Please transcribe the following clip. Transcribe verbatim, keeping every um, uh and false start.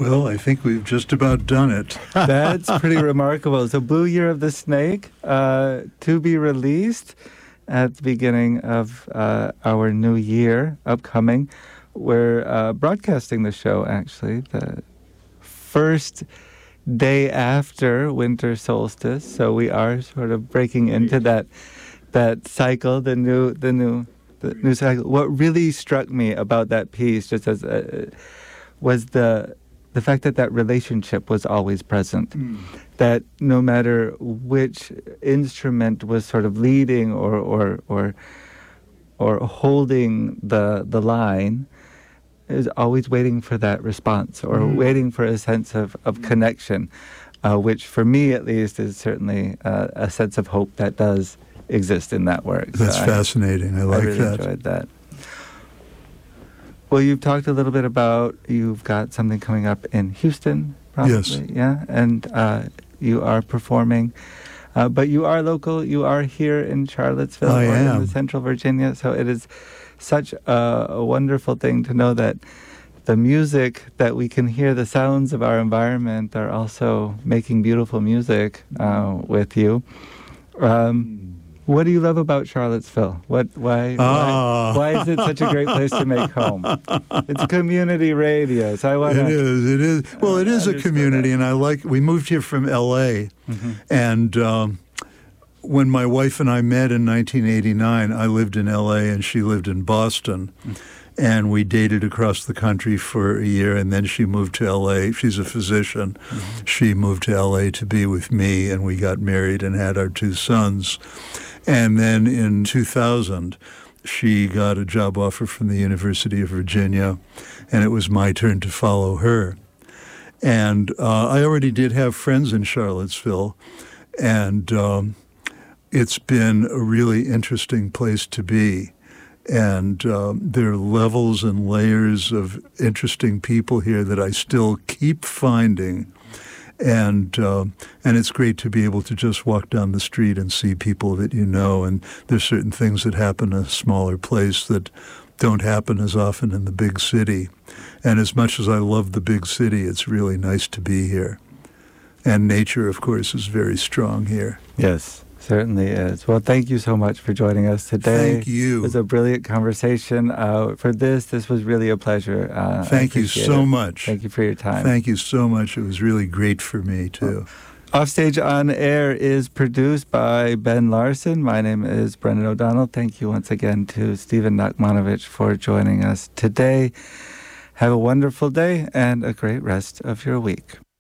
Well, I think we've just about done it. That's pretty remarkable. So Blue Year of the Snake, uh, to be released at the beginning of uh, our new year upcoming. We're uh, broadcasting the show, actually, the first day after winter solstice. So we are sort of breaking into that that cycle, the new the new the new cycle. What really struck me about that piece, just as a, was the the fact that that relationship was always present. Mm. That no matter which instrument was sort of leading or or or or holding the the line, is always waiting for that response or mm. waiting for a sense of, of connection, uh, which for me at least is certainly uh, a sense of hope that does exist in that work. That's so fascinating. I, I like I really that. enjoyed that. Well, you've talked a little bit about, you've got something coming up in Houston, probably. Yes. Yeah, and uh, you are performing. Uh, but you are local. You are here in Charlottesville I or am. in Central Virginia. So it is such a, a wonderful thing to know that the music that we can hear, the sounds of our environment, are also making beautiful music uh, with you. Um, what do you love about Charlottesville? What? Why? Ah. Why, why is it such a great place to make home? It's community radio, so I want to. It is. It is. Well, it is a community, that. and I like. We moved here from L A, mm-hmm. and um, when my wife and I met in nineteen eighty-nine, I lived in L A and she lived in Boston. Mm-hmm. And we dated across the country for a year, and then she moved to L A. She's a physician. Mm-hmm. She moved to L A to be with me, and we got married and had our two sons. And then in two thousand, she got a job offer from the University of Virginia, and it was my turn to follow her. And uh, I already did have friends in Charlottesville, and um, it's been a really interesting place to be. And um, there are levels and layers of interesting people here that I still keep finding. And uh, and it's great to be able to just walk down the street and see people that you know. And there's certain things that happen in a smaller place that don't happen as often in the big city. And as much as I love the big city, it's really nice to be here. And nature, of course, is very strong here. Yes. Certainly is. Well, thank you so much for joining us today. Thank you. It was a brilliant conversation. Uh, for this, this was really a pleasure. Uh, thank you so it. much. Thank you for your time. Thank you so much. It was really great for me, too. Offstage on Air is produced by Ben Larson. My name is Brendan O'Donnell. Thank you once again to Stephen Nachmanovich for joining us today. Have a wonderful day and a great rest of your week.